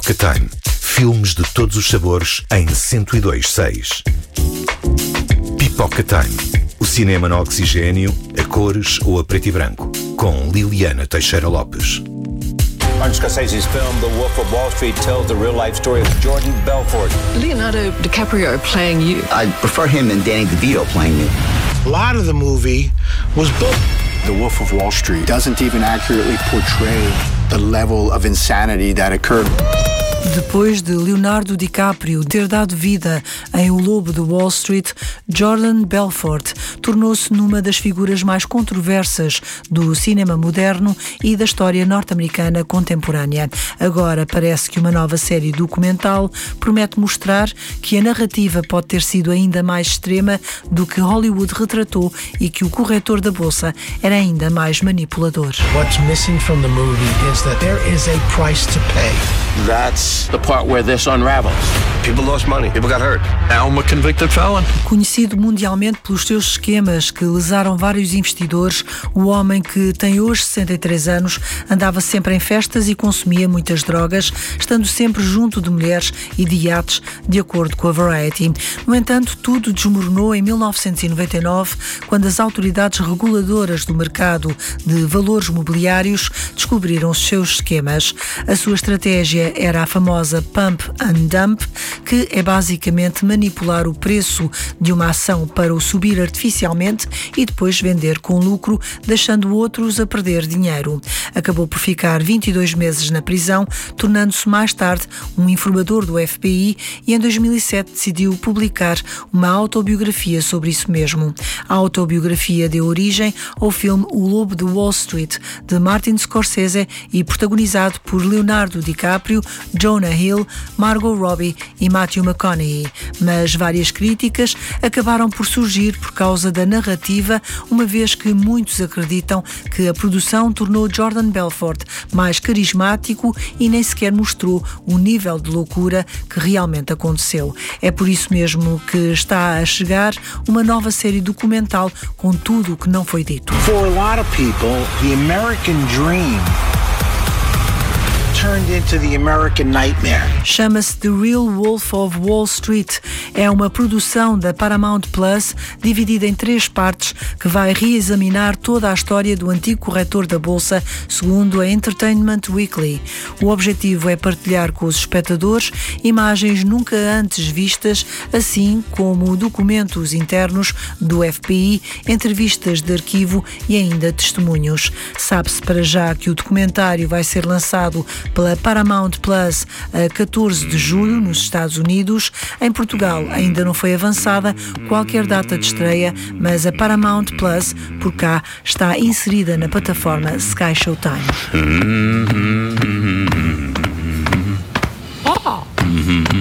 Pipoca Time. Filmes de todos os sabores em 102.6. Pipoca Time. O cinema no oxigênio, a cores ou a preto e branco. Com Liliana Teixeira Lopes. Martin Scorsese's film The Wolf of Wall Street tells the real-life story of Jordan Belfort. Leonardo DiCaprio playing you. I prefer him than Danny DeVito playing you. A lot of the movie was built. The Wolf of Wall Street doesn't even accurately portray the level of insanity that occurred. Depois de Leonardo DiCaprio ter dado vida em O Lobo de Wall Street, Jordan Belfort tornou-se numa das figuras mais controversas do cinema moderno e da história norte-americana contemporânea. Agora parece que uma nova série documental promete mostrar que a narrativa pode ter sido ainda mais extrema do que Hollywood retratou e que o corretor da bolsa era ainda mais manipulador. What's missing from the movie is that there is a price to pay. That's the part where this unravels. People lost money. People got hurt. Now I'm a convicted felon. Conhecido mundialmente pelos seus esquemas que lesaram vários investidores, o homem que tem hoje 63 anos andava sempre em festas e consumia muitas drogas, estando sempre junto de mulheres e de iates, de acordo com a Variety. No entanto, tudo desmoronou em 1999, quando as autoridades reguladoras do mercado de valores mobiliários descobriram os seus esquemas. A sua estratégia era a famosa Pump and Dump, que é basicamente manipular o preço de uma ação para o subir artificialmente e depois vender com lucro, deixando outros a perder dinheiro. Acabou por ficar 22 meses na prisão, tornando-se mais tarde um informador do FBI e em 2007 decidiu publicar uma autobiografia sobre isso mesmo. A autobiografia deu origem ao filme O Lobo de Wall Street, de Martin Scorsese e protagonizado por Leonardo DiCaprio, Jonah Hill, Margot Robbie e Matthew McConaughey. Mas várias críticas acabaram por surgir por causa da narrativa, uma vez que muitos acreditam que a produção tornou Jordan Belfort mais carismático e nem sequer mostrou o nível de loucura que realmente aconteceu. É por isso mesmo que está a chegar uma nova série documental com tudo o que não foi dito. For a lot of people, the American dream turned into the American nightmare. Chama-se The Real Wolf of Wall Street. É uma produção da Paramount Plus, dividida em 3 partes, que vai reexaminar toda a história do antigo corretor da bolsa, segundo a Entertainment Weekly. O objetivo é partilhar com os espectadores imagens nunca antes vistas, assim como documentos internos do FBI, entrevistas de arquivo e ainda testemunhos. Sabe-se para já que o documentário vai ser lançado pela Paramount Plus a 14 de julho nos Estados Unidos. Em Portugal ainda não foi avançada qualquer data de estreia, mas a Paramount Plus, por cá, está inserida na plataforma Sky Showtime.